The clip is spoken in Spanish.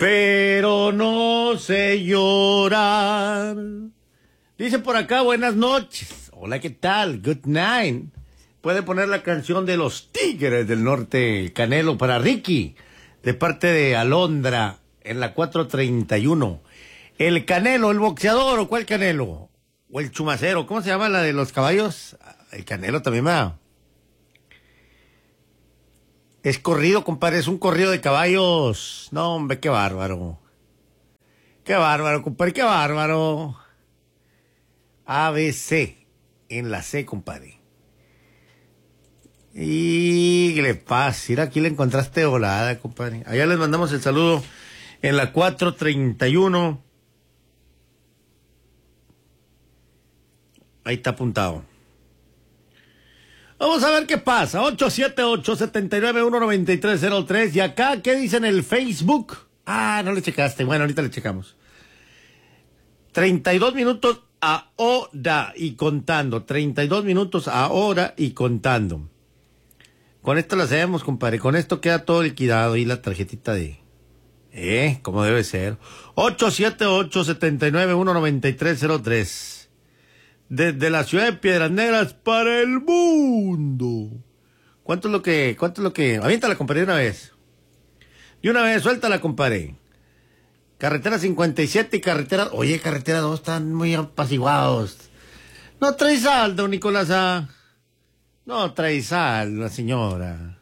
pero no sé llorar. Dice por acá, buenas noches. Hola, ¿qué tal? Good night. Puede poner la canción de los Tigres del Norte, Canelo, para Ricky, de parte de Alondra, en la 431. El Canelo, el boxeador, ¿o cuál Canelo? O el Chumacero, ¿cómo se llama la de los caballos? El Canelo también va. Es corrido, compadre, es un corrido de caballos. No, hombre, qué bárbaro. Qué bárbaro, compadre, qué bárbaro. ABC, en la C, compadre. Y le pasa, mira, aquí le encontraste volada, compadre. Allá les mandamos el saludo en la 431. Ahí está apuntado. Vamos a ver qué pasa. 878-791-9303. Y acá, ¿qué dice en el Facebook? Ah, no le checaste. Bueno, ahorita le checamos. 32 minutos ahora y contando. 32 minutos ahora y contando. Con esto lo hacemos, compadre. Con esto queda todo liquidado y la tarjetita de... como debe ser. 878-791-9303. Desde la ciudad de Piedras Negras para el mundo. ¿Cuánto es lo que? Aviéntala, compadre, de una vez. De una vez, suéltala, compadre. Carretera 57 y carretera... Oye, carretera 2 están muy apaciguados. No trae saldo, Nicolás. No trae sal, la señora.